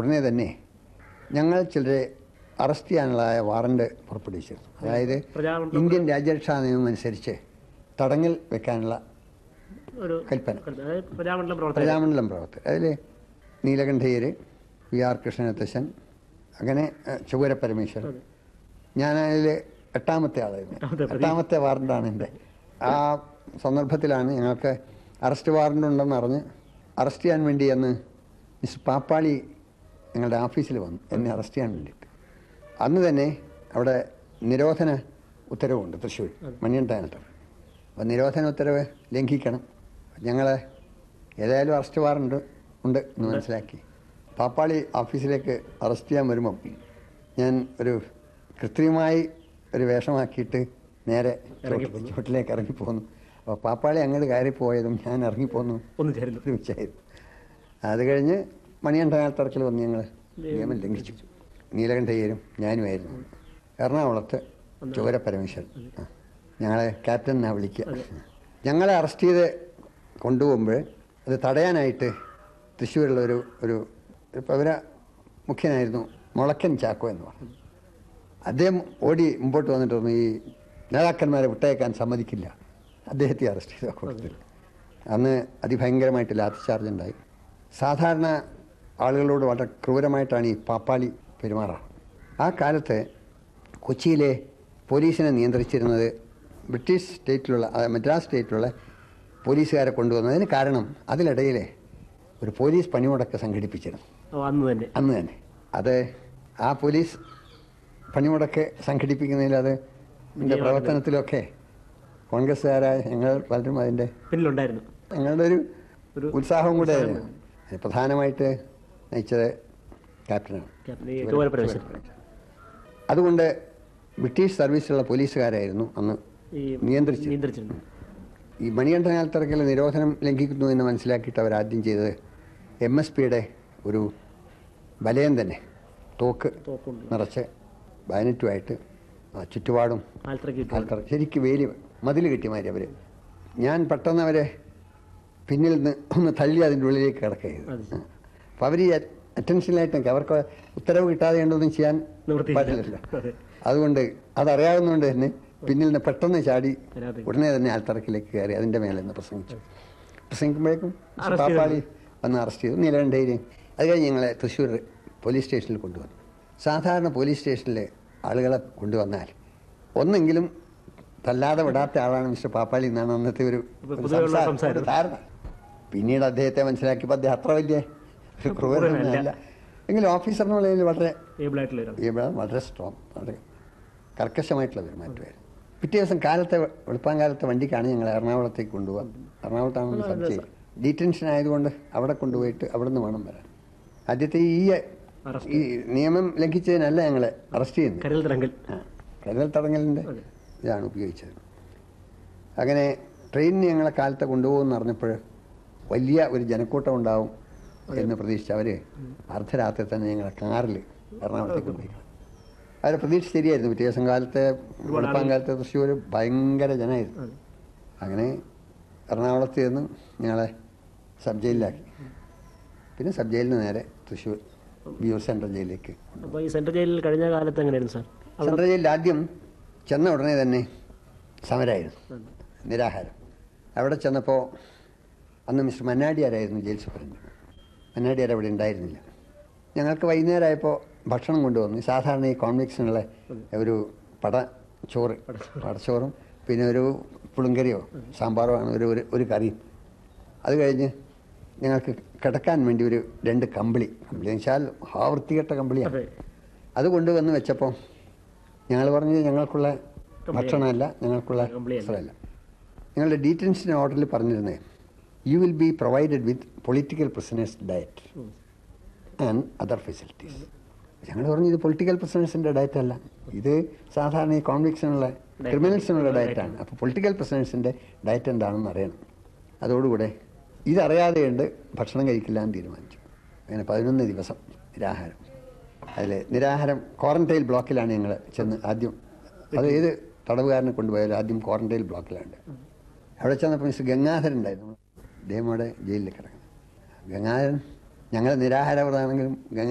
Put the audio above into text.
ഉടനെ തന്നെ ഞങ്ങൾ ചിലരെ അറസ്റ്റ് ചെയ്യാനുള്ള വാറണ്ട് പുറപ്പെടുവിച്ചിരുന്നു. അതായത് ഇന്ത്യൻ രാജ്യരക്ഷാ നിയമം അനുസരിച്ച് തടങ്കൽ വെക്കാനുള്ള കൽപ്പന. പ്രജാമണ്ഡലം പ്രവർത്തകർ അതിൽ നീലകണ്ഠയ്യർ, വി ആർ കൃഷ്ണനത്തശ്ശൻ, അങ്ങനെ ചൊവ്വര പരമേശ്വരൻ. ഞാനതിൽ എട്ടാമത്തെ ആളായിരുന്നു. എട്ടാമത്തെ വാറണ്ടാണ് എൻ്റെ. ആ സന്ദർഭത്തിലാണ് ഞങ്ങൾക്ക് അറസ്റ്റ് വാറണ്ട് ഉണ്ടെന്ന് അറിഞ്ഞ് അറസ്റ്റ് ചെയ്യാൻ വേണ്ടി അന്ന് മിസ്റ്റർ പാപ്പാളി ഞങ്ങളുടെ ഓഫീസിൽ വന്നു എന്നെ അറസ്റ്റ് ചെയ്യാൻ വേണ്ടിയിട്ട്. അന്ന് തന്നെ അവിടെ നിരോധന ഉത്തരവുണ്ട് തൃശ്ശൂർ മണിയൻതാനത്ത്. അപ്പോൾ നിരോധന ഉത്തരവ് ലംഘിക്കണം. ഞങ്ങൾ ഏതായാലും അറസ്റ്റ് വാറണ്ട് ഉണ്ട് എന്ന് മനസ്സിലാക്കി പാപ്പാളി ഓഫീസിലേക്ക് അറസ്റ്റ് ചെയ്യാൻ വരുമ്പം ഞാൻ ഒരു കൃത്രിമമായി ഒരു വേഷമാക്കിയിട്ട് നേരെ ചുവട്ടിലേക്ക് ഇറങ്ങിപ്പോന്നു. അപ്പോൾ പാപ്പാളി അങ്ങോട്ട് കയറിപ്പോയതും ഞാൻ ഇറങ്ങിപ്പോന്നു ഒരുമിച്ചായിരുന്നു. അത് കഴിഞ്ഞ് മണിയൻതാനത്തറക്കിൽ വന്ന് ഞങ്ങൾ നിയമം ലംഘിച്ചു. നീലകണ്ഠയ്യരും ഞാനുമായിരുന്നു. എറണാകുളത്ത് ചൊവ്വര പരമേശ്വരൻ ഞങ്ങളെ ക്യാപ്റ്റൻ എന്നാണ് വിളിക്കുക. ഞങ്ങളെ അറസ്റ്റ് ചെയ്ത് കൊണ്ടുപോകുമ്പോൾ അത് തടയാനായിട്ട് തൃശ്ശൂരുള്ള ഒരു പൗര മുഖ്യനായിരുന്നു മുളക്കൻ ചാക്കോ എന്ന് പറഞ്ഞു. അദ്ദേഹം ഓടി മുമ്പോട്ട് വന്നിട്ട് പറഞ്ഞു, ഈ നേതാക്കന്മാരെ വിട്ടയക്കാൻ സമ്മതിക്കില്ല, അദ്ദേഹത്തെ അറസ്റ്റ് ചെയ്ത കൂട്ടത്തിൽ. അന്ന് അതിഭയങ്കരമായിട്ട് ലാത്തി ചാർജ് ഉണ്ടായി. സാധാരണ ആളുകളോട് വളരെ ക്രൂരമായിട്ടാണ് ഈ പാപ്പാളി പെരുമാറാറ്. ആ കാലത്ത് കൊച്ചിയിലെ പോലീസിനെ നിയന്ത്രിച്ചിരുന്നത് ബ്രിട്ടീഷ് സ്റ്റേറ്റിലുള്ള മദ്രാസ് സ്റ്റേറ്റിലുള്ള പോലീസുകാരെ കൊണ്ടുവന്നതിന് കാരണം അതിനിടയിലെ ഒരു പോലീസ് പണിമുടക്ക് സംഘടിപ്പിച്ചിരുന്നു അന്ന് തന്നെ. അത് ആ പോലീസ് പണിമുടക്ക് സംഘടിപ്പിക്കുന്നതിൽ അത് എൻ്റെ പ്രവർത്തനത്തിലൊക്കെ കോൺഗ്രസ്സുകാരായ ഞങ്ങൾ പലരും അതിൻ്റെ പിന്നിലുണ്ടായിരുന്നു. ഞങ്ങളുടെ ഒരു ഉത്സാഹം കൂടെ പ്രധാനമായിട്ട് നയിച്ചത് ക്യാപ്റ്റനാണ്. അതുകൊണ്ട് ബ്രിട്ടീഷ് സർവീസിലുള്ള പോലീസുകാരായിരുന്നു അന്ന് നിയന്ത്രിച്ചിരുന്നത്. ഈ മണികണ്ഠനാൽത്തറക്കൽ നിരോധനം ലംഘിക്കുന്നു എന്ന് മനസ്സിലാക്കിയിട്ട് അവരാദ്യം ചെയ്തത് MSPയുടെ ഒരു വലയം തന്നെ തോക്ക് നിറച്ച് ബാനറ്റുമായിട്ട് ചുറ്റുപാടും ശരിക്കും വേലി മതിൽ കെട്ടിമാരി അവർ. ഞാൻ പെട്ടെന്ന് അവരെ പിന്നിൽ നിന്ന് ഒന്ന് തള്ളി അതിൻ്റെ ഉള്ളിലേക്ക് കിടക്കുകയത്. അപ്പോൾ അവർ ഈ അറ്റൻഷനിലായിട്ട് അവർക്ക് ഉത്തരവ് കിട്ടാതെ ഒന്നും ചെയ്യാൻ പറ്റില്ലല്ലോ. അതുകൊണ്ട് അതറിയാവുന്നതുകൊണ്ട് തന്നെ പിന്നിൽ നിന്ന് പെട്ടെന്ന് ചാടി ഉടനെ തന്നെ ആൽത്തറക്കിലേക്ക് കയറി അതിൻ്റെ മേലെ നിന്ന് പ്രസംഗിക്കുമ്പോഴേക്കും പാപ്പാളി വന്ന് അറസ്റ്റ് ചെയ്തു. നീലകണ്ഠയ്യർ. അത് കഴിഞ്ഞ് ഞങ്ങളെ തൃശ്ശൂർ പോലീസ് സ്റ്റേഷനിൽ കൊണ്ടുവന്നു. സാധാരണ പോലീസ് സ്റ്റേഷനിൽ ആളുകളെ കൊണ്ടുവന്നാൽ ഒന്നെങ്കിലും തല്ലാതെ വിടാത്ത ആളാണ് മിസ്റ്റർ പാപ്പാളി എന്നാണ് അന്നത്തെ ഒരു ധാരണ. പിന്നീട് അദ്ദേഹത്തെ മനസ്സിലാക്കിയപ്പോൾ അദ്ദേഹം അത്ര വലിയ ഒരു ക്രൂരനല്ല. എങ്കിലും ഓഫീസർ എന്നുള്ളതിൽ വളരെ സ്ട്രോങ്, വളരെ കർക്കശമായിട്ടുള്ള പെരുമാറ്റമായിരുന്നു. പിറ്റേ ദിവസം വെളുപ്പാങ്കാലത്തെ വണ്ടിക്കാണ് ഞങ്ങൾ എറണാകുളത്തേക്ക് കൊണ്ടുപോകാൻ. എറണാകുളത്താണ് സബ്ജക്ട്. ഡീറ്റൻഷൻ ആയതുകൊണ്ട് അവിടെ കൊണ്ടുപോയിട്ട് അവിടെ നിന്ന് വേണം വരാൻ. ആദ്യത്തെ ഈ നിയമം ലംഘിച്ചതിനല്ല ഞങ്ങളെ അറസ്റ്റ് ചെയ്യുന്നത്, കരുതൽ തടങ്കലിൻ്റെ ഇതാണ് ഉപയോഗിച്ചത്. അങ്ങനെ ട്രെയിനിന് ഞങ്ങളെ കാലത്തെ കൊണ്ടുപോകുമെന്ന് അറിഞ്ഞപ്പോൾ വലിയ ഒരു ജനക്കൂട്ടം ഉണ്ടാവും എന്ന് പ്രതീക്ഷിച്ച് അവർ അർദ്ധരാത്രി തന്നെ ഞങ്ങളെ കാറിൽ എറണാകുളത്തേക്ക് കൊണ്ടുപോയി. അവരുടെ പ്രതീക്ഷ ശരിയായിരുന്നു. പിറ്റേ ദിവസം വെളുപ്പാങ്കാലത്തെ തൃശ്ശൂർ ഭയങ്കര ജനമായിരുന്നു. അങ്ങനെ എറണാകുളത്ത് നിന്ന് ഞങ്ങളെ സബ് ജയിലിലാക്കി. പിന്നെ സബ് ജയിലിന് നേരെ തൃശ്ശൂർ വിയൂർ സെൻട്രൽ ജയിലിലേക്ക്. സെൻട്രൽ ജയിലിൽ കഴിഞ്ഞ കാലത്ത് എങ്ങനെയായിരുന്നു സാർ? സെൻട്രൽ ജയിലിൽ ആദ്യം ചെന്ന ഉടനെ തന്നെ സമരമായിരുന്നു, നിരാഹാരം. അവിടെ ചെന്നപ്പോൾ അന്ന് മിസ്റ്റർ മന്നാടിയാരായിരുന്നു ജയിൽ സൂപ്രണ്ട്. മന്നാടിയാർ അവിടെ ഉണ്ടായിരുന്നില്ല. ഞങ്ങൾക്ക് വൈകുന്നേരമായപ്പോൾ ഭക്ഷണം കൊണ്ടുവന്നു. സാധാരണ ഈ കോൺവിക്സിനുള്ള ഒരു പടച്ചോറും പിന്നെ ഒരു പുളുങ്കറിയോ സാമ്പാറോ ആണ് ഒരു കറിയും. അത് കഴിഞ്ഞ് ഞങ്ങൾക്ക് കിടക്കാൻ വേണ്ടി ഒരു 2 കമ്പിളി എന്ന് വെച്ചാൽ വൃത്തികെട്ട കമ്പിളിയാണ്. അത് കൊണ്ടുവന്ന് വെച്ചപ്പോൾ ഞങ്ങൾ പറഞ്ഞത് ഞങ്ങൾക്കുള്ള ഭക്ഷണമല്ല, ഞങ്ങൾക്കുള്ള വസ്ത്രമല്ല. ഞങ്ങളുടെ ഡീറ്റൻഷൻ ഓർഡറിൽ പറഞ്ഞിരുന്നത് you will be provided with political prisoners diet and other facilities. ഞങ്ങൾ പറഞ്ഞു ഇത് പൊളിറ്റിക്കൽ പ്രിസണേഴ്സിൻ്റെ ഡയറ്റ് അല്ല, ഇത് സാധാരണ ഈ കോൺവിക്സിനുള്ള ക്രിമിനൽസിനുള്ള ഡയറ്റാണ്. അപ്പോൾ പൊളിറ്റിക്കൽ പ്രിസണേഴ്സിൻ്റെ ഡയറ്റ് എന്താണെന്ന് അറിയണം. അതോടുകൂടെ ഇതറിയാതെയുണ്ട് ഭക്ഷണം കഴിക്കില്ല എന്ന് തീരുമാനിച്ചു. അങ്ങനെ 11 ദിവസം നിരാഹാരം. അതിൽ നിരാഹാരം ക്വാറന്റൈൻ ബ്ലോക്കിലാണ് ഞങ്ങൾ ചെന്ന് ആദ്യം. അത് ഏത് തടവുകാരനെ കൊണ്ടുപോയാലും ആദ്യം ക്വാറന്റൈൻ ബ്ലോക്കിലാണ്. അവിടെ ചെന്നപ്പോൾ മിസ്റ്റർ ഗംഗാധരൻ ഉണ്ടായിരുന്നു. അദ്ദേഹം അവിടെ ജയിലിൽ കിടക്കുന്നത്. ഗംഗാധരൻ ഞങ്ങൾ നിരാഹാരവതാണെങ്കിലും